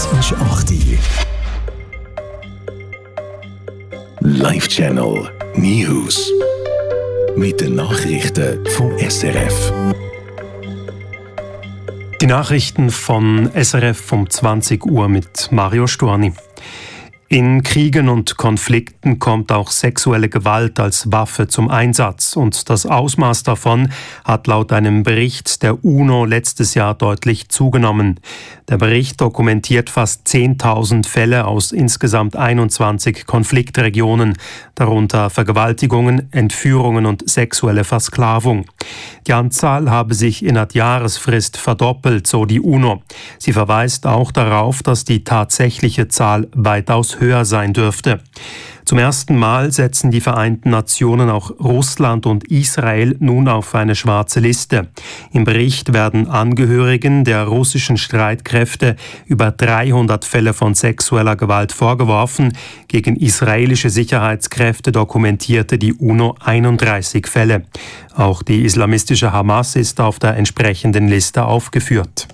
Es ist 8 Uhr. Live Channel News. Mit den Nachrichten vom SRF. Die Nachrichten von SRF um 20 Uhr mit Mario Storni. In Kriegen und Konflikten kommt auch sexuelle Gewalt als Waffe zum Einsatz und das Ausmaß davon hat laut einem Bericht der UNO letztes Jahr deutlich zugenommen. Der Bericht dokumentiert fast 10.000 Fälle aus insgesamt 21 Konfliktregionen, darunter Vergewaltigungen, Entführungen und sexuelle Versklavung. Die Anzahl habe sich in einer Jahresfrist verdoppelt, so die UNO. Sie verweist auch darauf, dass die tatsächliche Zahl weitaus höher sein dürfte. Zum ersten Mal setzen die Vereinten Nationen auch Russland und Israel nun auf eine schwarze Liste. Im Bericht werden Angehörigen der russischen Streitkräfte über 300 Fälle von sexueller Gewalt vorgeworfen. Gegen israelische Sicherheitskräfte dokumentierte die UNO 31 Fälle. Auch die islamistische Hamas ist auf der entsprechenden Liste aufgeführt.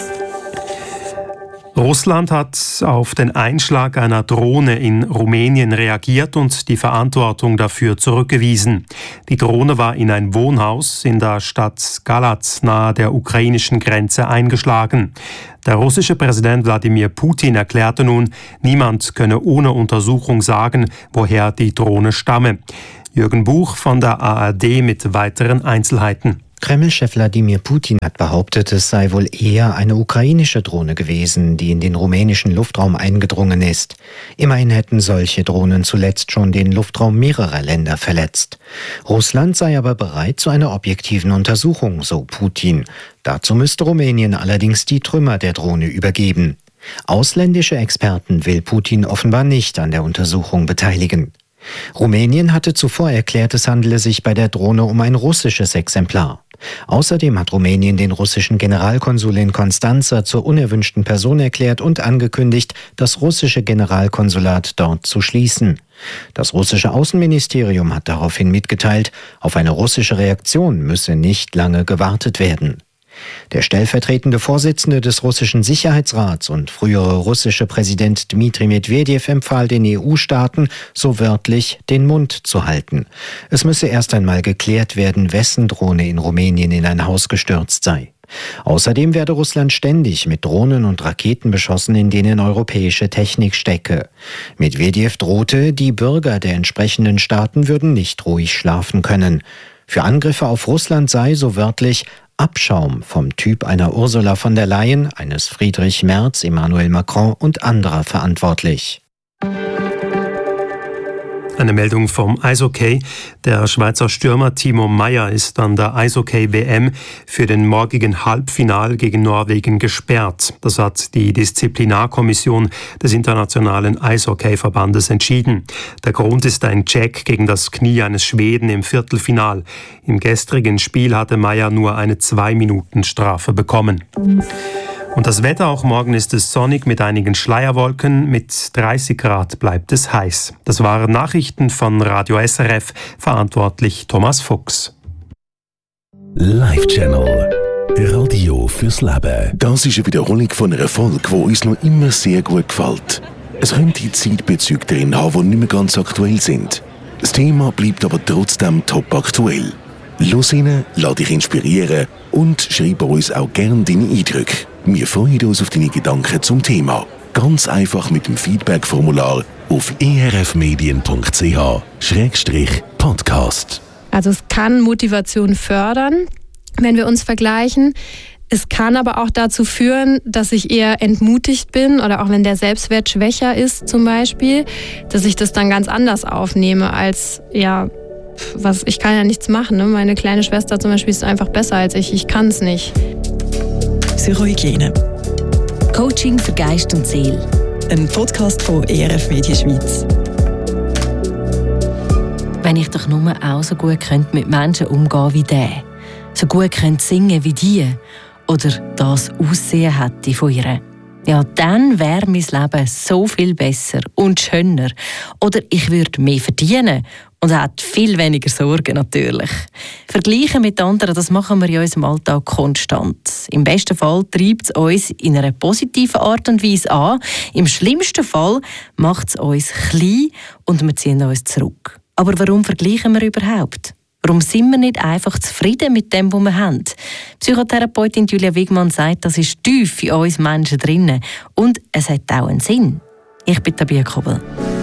Russland hat auf den Einschlag einer Drohne in Rumänien reagiert und die Verantwortung dafür zurückgewiesen. Die Drohne war in ein Wohnhaus in der Stadt Galați nahe der ukrainischen Grenze eingeschlagen. Der russische Präsident Wladimir Putin erklärte nun, niemand könne ohne Untersuchung sagen, woher die Drohne stamme. Jürgen Buch von der ARD mit weiteren Einzelheiten. Kreml-Chef Wladimir Putin hat behauptet, es sei wohl eher eine ukrainische Drohne gewesen, die in den rumänischen Luftraum eingedrungen ist. Immerhin hätten solche Drohnen zuletzt schon den Luftraum mehrerer Länder verletzt. Russland sei aber bereit zu einer objektiven Untersuchung, so Putin. Dazu müsste Rumänien allerdings die Trümmer der Drohne übergeben. Ausländische Experten will Putin offenbar nicht an der Untersuchung beteiligen. Rumänien hatte zuvor erklärt, es handele sich bei der Drohne um ein russisches Exemplar. Außerdem hat Rumänien den russischen Generalkonsul in Constanța zur unerwünschten Person erklärt und angekündigt, das russische Generalkonsulat dort zu schließen. Das russische Außenministerium hat daraufhin mitgeteilt, auf eine russische Reaktion müsse nicht lange gewartet werden. Der stellvertretende Vorsitzende des russischen Sicherheitsrats und frühere russische Präsident Dmitri Medvedev empfahl den EU-Staaten, so wörtlich, den Mund zu halten. Es müsse erst einmal geklärt werden, wessen Drohne in Rumänien in ein Haus gestürzt sei. Außerdem werde Russland ständig mit Drohnen und Raketen beschossen, in denen europäische Technik stecke. Medvedev drohte, die Bürger der entsprechenden Staaten würden nicht ruhig schlafen können. Für Angriffe auf Russland sei, so wörtlich, Abschaum vom Typ einer Ursula von der Leyen, eines Friedrich Merz, Emmanuel Macron und anderer verantwortlich. Eine Meldung vom Eishockey. Der Schweizer Stürmer Timo Meier ist an der Eishockey-WM für den morgigen Halbfinal gegen Norwegen gesperrt. Das hat die Disziplinarkommission des Internationalen Eishockeyverbandes entschieden. Der Grund ist ein Check gegen das Knie eines Schweden im Viertelfinal. Im gestrigen Spiel hatte Meier nur eine 2-Minuten-Strafe bekommen. Und das Wetter, auch morgen ist es sonnig mit einigen Schleierwolken. Mit 30 Grad bleibt es heiß. Das waren Nachrichten von Radio SRF, verantwortlich Thomas Fuchs. Live Channel. Radio fürs Leben. Das ist eine Wiederholung von einer Folge, die uns noch immer sehr gut gefällt. Es könnte Zeitbezüge drin haben, die nicht mehr ganz aktuell sind. Das Thema bleibt aber trotzdem top aktuell. Los rein, lass dich inspirieren und schreib uns auch gerne deine Eindrücke. Wir freuen uns auf deine Gedanken zum Thema. Ganz einfach mit dem Feedback-Formular auf erfmedien.ch/podcast. Also es kann Motivation fördern, wenn wir uns vergleichen. Es kann aber auch dazu führen, dass ich eher entmutigt bin oder auch wenn der Selbstwert schwächer ist zum Beispiel, dass ich das dann ganz anders aufnehme als, ich kann ja nichts machen. Ne? Meine kleine Schwester zum Beispiel ist einfach besser als ich kann es nicht. Psychohygiene. Coaching für Geist und Seele. Ein Podcast von ERF Media Schweiz. Wenn ich doch nur auch so gut könnte mit Menschen umgehen wie der, so gut könnte singen wie die oder das Aussehen hätte von ihr, ja, dann wäre mein Leben so viel besser und schöner. Oder ich würde mehr verdienen Und er hat viel weniger Sorgen natürlich. Vergleichen mit anderen, das machen wir in unserem Alltag konstant. Im besten Fall treibt es uns in einer positiven Art und Weise an. Im schlimmsten Fall macht es uns klein und wir ziehen uns zurück. Aber warum vergleichen wir überhaupt? Warum sind wir nicht einfach zufrieden mit dem, was wir haben? Psychotherapeutin Julia Wigmann sagt, das ist tief in uns Menschen drin. Und es hat auch einen Sinn. Ich bin Tabia Kobel.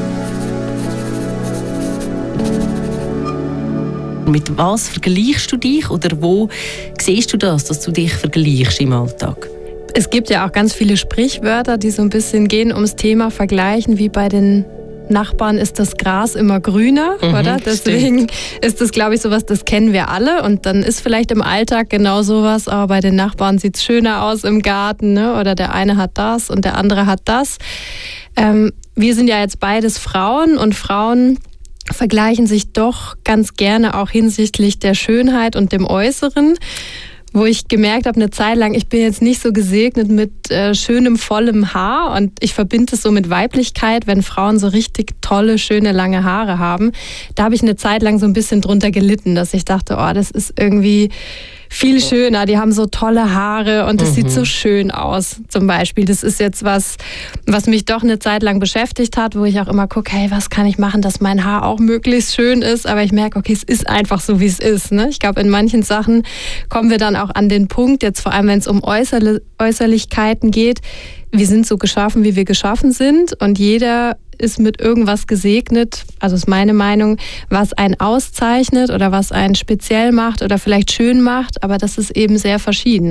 Mit was vergleichst du dich oder wo siehst du das, dass du dich vergleichst im Alltag? Es gibt ja auch ganz viele Sprichwörter, die so ein bisschen gehen ums Thema Vergleichen, wie bei den Nachbarn ist das Gras immer grüner, oder? Deswegen ist das, glaube ich, sowas, das kennen wir alle. Und dann ist vielleicht im Alltag genau sowas, aber bei den Nachbarn sieht es schöner aus im Garten, ne? Oder der eine hat das und der andere hat das. Wir sind ja jetzt beides Frauen und Frauen vergleichen sich doch ganz gerne auch hinsichtlich der Schönheit und dem Äußeren. Wo ich gemerkt habe, eine Zeit lang, ich bin jetzt nicht so gesegnet mit schönem, vollem Haar und ich verbinde es so mit Weiblichkeit, wenn Frauen so richtig tolle, schöne, lange Haare haben. Da habe ich eine Zeit lang so ein bisschen drunter gelitten, dass ich dachte, oh, das ist irgendwie viel schöner, die haben so tolle Haare und das sieht so schön aus, zum Beispiel. Das ist jetzt was mich doch eine Zeit lang beschäftigt hat, wo ich auch immer gucke, hey, was kann ich machen, dass mein Haar auch möglichst schön ist, aber ich merke, okay, es ist einfach so, wie es ist. Ne? Ich glaube, in manchen Sachen kommen wir dann auch an den Punkt, jetzt vor allem, wenn es um Äußerlichkeiten geht, wir sind so geschaffen, wie wir geschaffen sind und jeder ist mit irgendwas gesegnet, also ist meine Meinung, was einen auszeichnet oder was einen speziell macht oder vielleicht schön macht, aber das ist eben sehr verschieden.